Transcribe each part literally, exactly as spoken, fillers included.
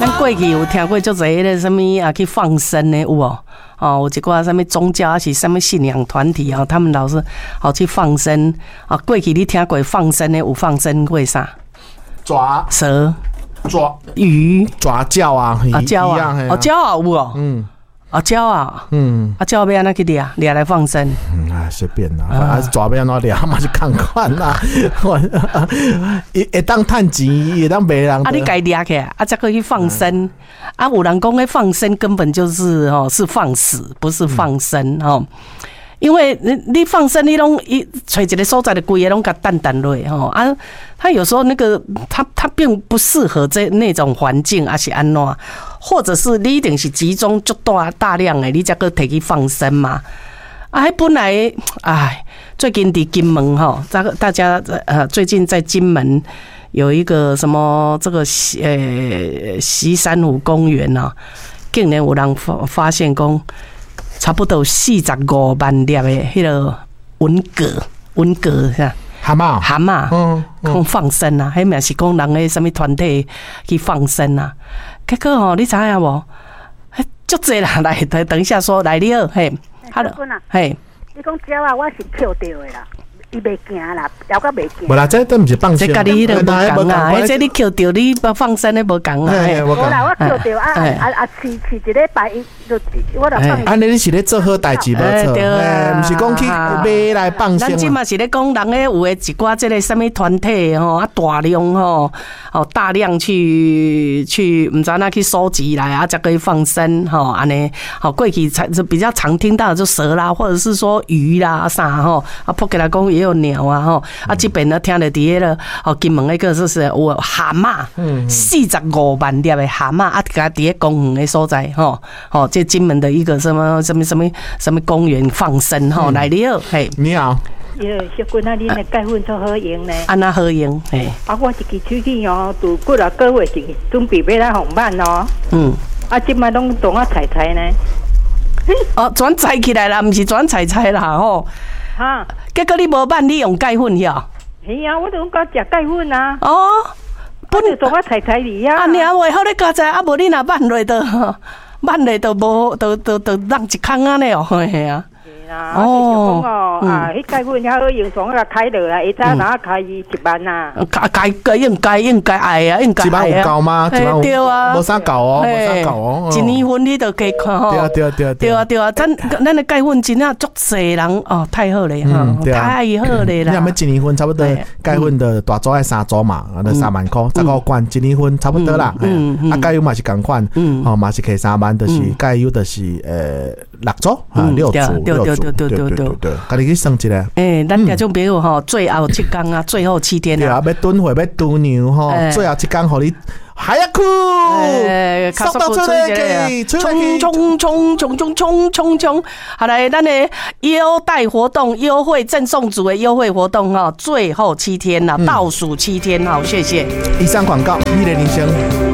咱过去有听过足侪迄个什么啊去放生的有哦，哦有一寡什么宗教还是什么信仰团体哦，他们老是好去放生啊。过去你听过放生的有放生过啥？ 抓蛇、 抓鱼、 抓鲛啊， 啊鲛啊，哦鲛啊有哦，嗯。啊，鸟啊，嗯，啊，鸟要安怎去掠？掠来放生？ 嗯啊，随便啦，反正抓要安怎掠，嘛就看看啦。会会当趁钱，会当卖人。 啊，你家掠起来，啊，再去放生。啊，有人讲迄放生根本就是哦，是放死，不是放生哦。因为你你放生，你拢一找一个所在的规个拢甲淡淡落吼啊，他有时候那个他他并不适合这那种环境，还是安怎，或者是你一定是集中足大大量的，你才个摕去放生嘛。啊，本来哎，最近伫金门哈，大大家呃最近在金门有一个什么这个呃西山湖公园啊，竟然有人发发现讲。差不多四十五万粒的迄个文蛤，文蛤是吧？ 蛤蟆， 蛤蟆，嗯，讲放生啊，迄嘛是讲人诶什么团体去放生啊？结果吼，你知影无？足济啦，来，等等一下说来了，嘿， 好了， 嘿， 你讲鸟啊，我是捡到的啦。伊袂惊啦，了甲袂惊。 无啦，这都毋是放生。 这家己迄个无共啊，迄这你捡到你放生的无共啊。 无啦，我捡到啊啊啊！饲饲一礼拜，伊就我就放。 安尼你是咧做好代志无错？哎，毋是讲去买来放生。 咱即嘛是咧讲人诶，有诶一寡即个什么团体吼，啊大量吼，哦大量去去毋知哪去收集来啊，才可以放生吼，安尼。好，过去才比较常听到的就蛇啦，或者是说鱼啦啥吼，啊扑起来讲。也有鸟啊吼，啊这边呢听了伫迄个哦金门那个就是有蛤蟆，四十五万粒的蛤蟆啊，甲伫迄公园的所在吼，哦这金门的一个什么什么什么什么公园放生吼来了，嘿， 你好， 哟，小君啊，恁的钙粉做好用呢？ 安那好用，嘿， 啊我一支手机哦，拄过了个月是准备要来红版哦，嗯，啊即摆拢当啊采采呢， 哦转采起来啦，毋是转采采啦吼。哈，结果你无办，你用钙粉晓？ 是啊，我都讲食钙粉啊。 哦， 本来做我采采哩啊。 啊，你啊，话好你加在，啊无你若办落都，办落都无，都都都让一空啊呢哦，嘿啊。 哦，哦，啊，迄钙粉还好用，从个开落来，一早哪开一万呐？ 开开该应该应该爱啊，应该爱啊。 一万有够吗？ 对啊， 无啥够哦，无啥够哦。 一年份你都可以看吼。 对啊对啊对啊对啊对啊，咱咱的钙粉真正足侪人哦，太好了哈，太好了啦。 你若要一年份差不多钙粉的大组爱三组嘛，啊，三万块，十五罐一年份差不多啦。嗯嗯。啊，钙油嘛是共款，哦嘛是摕三万，就是钙油就是呃六组啊六组六组。对对对对对，家己去算一下。 诶，咱听众朋友吼，最后七天啊，最后七天啊， 对啊，要蹲会要蹲牛吼，最后一天互你还要哭， 速度出来，冲冲冲冲冲冲冲冲！好来，咱的优待活动、优惠赠送组的优惠活动哈，最后七天了，倒数七天好，谢谢。 以上广告，你的人生。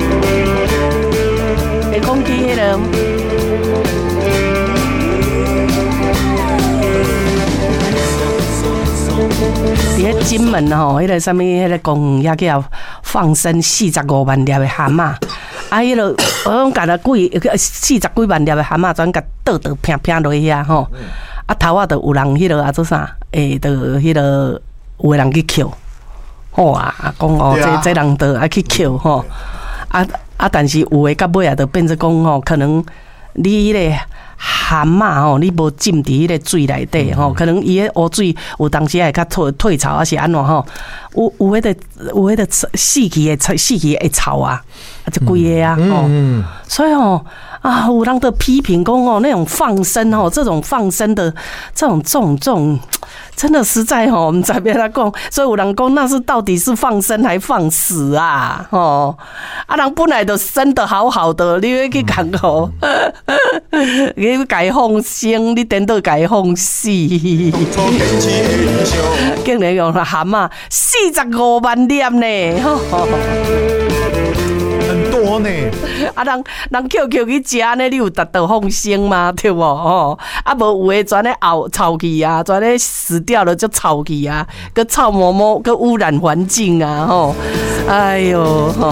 会空气迄个。伫迄金门吼，迄个什么，迄个公园也叫放生四十五万粒的蛤蟆，啊，迄个我讲甲了几四十几万粒的蛤蟆，全甲倒倒拼拼落去啊吼，啊头啊，就有人迄个啊做啥，诶，就迄个有个人去捡，好啊，讲哦，这这人就爱去捡吼，啊啊，但是有诶到尾啊，就变成讲吼，可能你迄个。蛤蟆吼，你无浸伫迄个水内底吼，可能伊个湖水有当时会较退退潮，还是安怎吼？有有迄个有迄个死去的死去的草啊，啊，就规个啊吼。所以吼啊，有人的批评讲哦，那种放生哦，这种放生的这种这种这种，真的实在吼，我们在别他讲，所以有人讲那是到底是放生还放死啊？吼，啊，人本来就生得好好的，你要去讲吼。你改放生，你等到改放死，竟然用蛤蟆四十五万粒呢， 很多呢。 啊，人人 Q Q 去食呢，你有达到放生吗？对不？哦，啊，无有诶，全咧熬臭去啊，全咧死掉了就臭去啊，个臭毛毛，个污染环境啊，吼，哎呦，吼。